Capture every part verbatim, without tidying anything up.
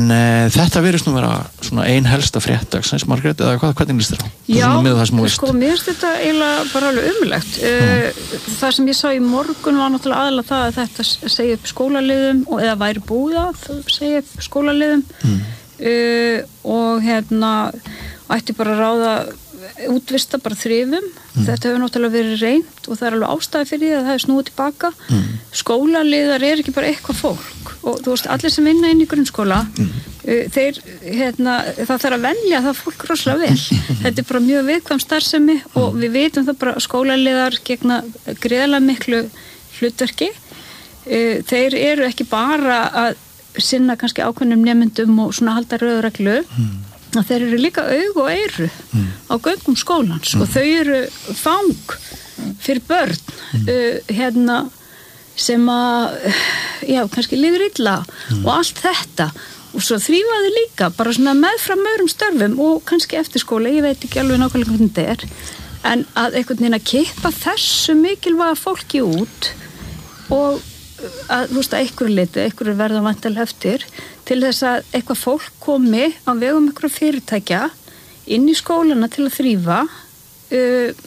uh, þetta virðist nú vera svona ein helsta frétt dagsins, Margrét, eða hvað, hvernig líst þér á? Já, það sko, mér finnst þetta eiginlega bara alveg umlegt. Uh, það sem ég sá í morgun var náttúrulega aðalega það að þetta segja upp skólaliðum, og eða væri búið að segja upp skólaliðum mm. uh, og hérna ætti bara að ráða útvista bara þrifum. Mm. Þetta hefur náttúrulega verið reynt og það er alveg ástæði fyrir því að það er snúið tilbaka. Mm. Skólaliðar er ekki bara eitthvað fólk og þú veist, allir sem vinna inn í grunnskóla mm. uh, þeir, hérna, það þarf að velja það fólk rosalega vel. Þetta er bara mjög viðkvæm starfsemi mm. og við vitum það bara skólaliðar gegna gríðarlega miklu hlutverki. Uh, þeir eru ekki bara að sinna kannski ákveðnum nemyndum og svona halda röðreglu mm. að þeir eru líka aug og eyru mm. á göngum skólans mm. og þau eru fang fyrir börn mm. uh, hérna sem að já, kannski líður illa mm. og allt þetta og svo þrífaði líka bara svona meðfram öðrum störfum og kannski eftir skóla, ég veit ekki alveg nákvæmlega hvernig þetta er en að einhvern veginn að kippa þessu mikilvæga fólki út og að þú veist að einhverju liti, einhverju verða vantilega eftir til þess að eitthvað fólk komi á vegum einhverju fyrirtækja inn í skólana til að þrífa uh,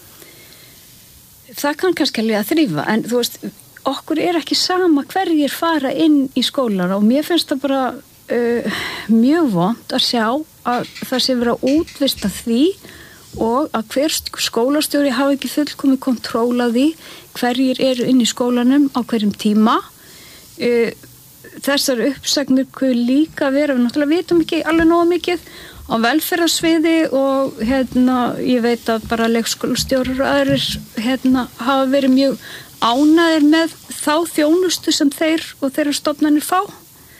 það kann kannski alveg að þrífa en þú veist, okkur er ekki sama hverjir fara inn í skólana og mér finnst það bara uh, mjög vont að sjá að það sé vera að útvista því og að hver skólastjóri hafi ekki fullkomið kontról á því hverjir eru inn í skólanum á hverjum tíma. Þessar uppsagnir kuð líka vera, við náttúrulega vitum ekki alveg nógu mikið á velferðarsviði og hérna, ég veit að bara leikskólastjórar og aðrir hérna, hafa verið mjög ánægðir með þá þjónustu sem þeir og þeirra stofnanir fá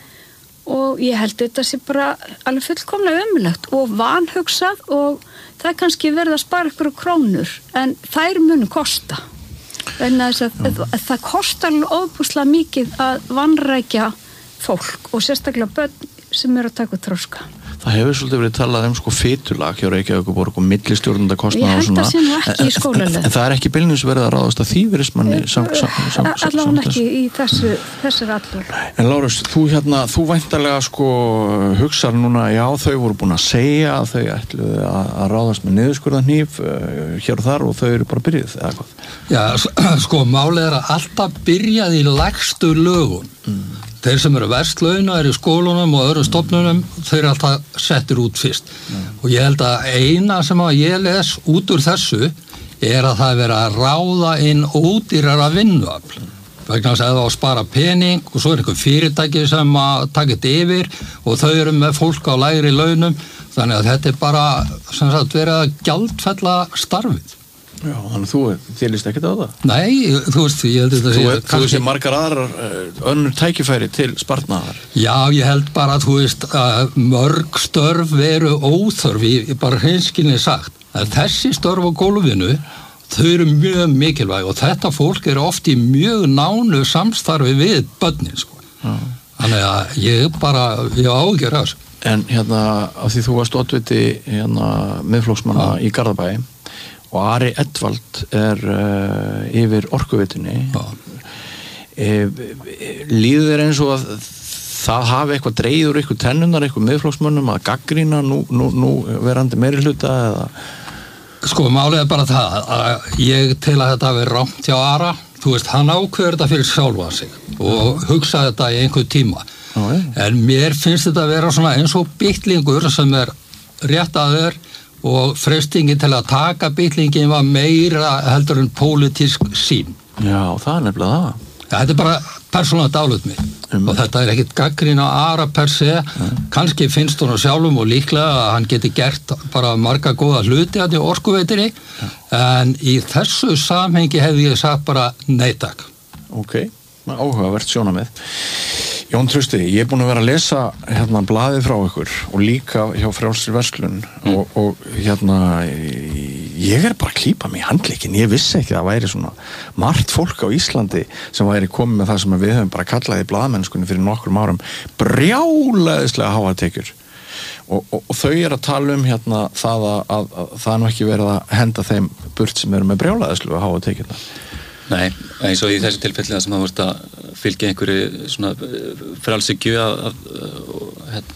og ég held þetta sé bara alveg fullkomlega ömurlegt og vanhugsað og það er kannski verið að spara ykkur krónur en þær munu kosta þannig að, að, að það kostar alveg ofbúslega mikið að vanrækja fólk og sérstaklega börn sem eru að taka þroska. Það hefur svolítið verið talað um sko fytulag hjá Reykjavíkurborg og millistjórnenda kostnað og svona. Ég held að sé nú ekki í skólalið. En, en það er ekki beinlínis verið að ráðast að því virðist manni sam, sam, sam, sam, allavega ekki í þessu, þessir allur. En Lárus, þú hérna, þú væntanlega sko hugsar núna, já þau voru búin að segja að þau ætluðu að, að ráðast með niðurskurðarhníf uh, hér og þar og þau eru bara byrjuð eða hvað? Já, sko málið er að alltaf byrjað í lægstu lögun. Mm. Þeir sem eru verst launa er í skólunum og öðrum stofnunum, þeir eru alltaf settir út fyrst. Mm. Og ég held að eina sem að ég les út úr þessu er að það er verið að ráða inn ódýrara vinnuafl. Mm. Vegna þess að það á að spara pening og svo er einhver fyrirtæki sem að taka þetta yfir og þau eru með fólk á lægri launum. Þannig að þetta er bara sem sagt verið að gjaldfella starfið. Já, þannig þú þélist ekkert á það? Nei, þú veist, ég held þetta Þú veist, kannski sé margar aðrar önnur tækifæri til sparnaðar. Já, ég held bara að þú veist að mörg störf veru óþörf, ég bara hreinskilni sagt. Að þessi störf á gólfinu, þau eru mjög mikilvæg og þetta fólk er oft í mjög nánu samstarfi við börnin, sko. Já. Þannig að ég bara, ég á ekki að þessu. En hérna, af því þú varst oddviti hérna miðflokksmanna í Garðabæi, og Ari Edvald er uh, yfir orkuveitunni e, líður þér eins og að það hafi eitthvað dreigð úr eitthvað tennunar, eitthvað miðflokksmönnum að gagnrýna nú, nú, nú verandi meiri hluta eða? Sko, málið er bara það að ég tel að þetta hafi rangt hjá Ara, þú veist, hann ákveður þetta fyrir sjálfa sig og hugsaði þetta í einhver tíma Já, en mér finnst þetta að vera svona eins og bitlingur sem er rétt að þér og freystingin til að taka bitlingin var meira heldur en pólitísk sín. Já, það er nefnilega það. Ja, þetta er bara persónulega dálut mitt um. og þetta er ekkit gagnrýni á Ara per se, ja. Kannski finnst hún sjálfum og líklega að hann geti gert bara marga góða hluti að því orkuveitinni, ja. En í þessu samhengi hefði ég sagt bara nei takk. Ok, áhugavert sjónarmið. Jón Trausti, ég er búin að vera að lesa hérna blaðið frá ykkur og líka hjá Frjálsri verslun mm. og, og hérna ég er bara að klípa mig í handlegginn, ég vissi ekki að það væri svona margt fólk á Íslandi sem væri komið með það sem við höfum bara kallað í blaðmennskunni fyrir nokkrum árum brjálæðislega háa tekjur og, og, og þau er að tala um hérna það að, að, að það er nú ekki verið að henda þeim burt sem eru með brjálæðislega háa tekjurna. Nei, eins og í þessu tilfelli það sem það vorst að fylgja einhverju svona frjálshyggju að, að, að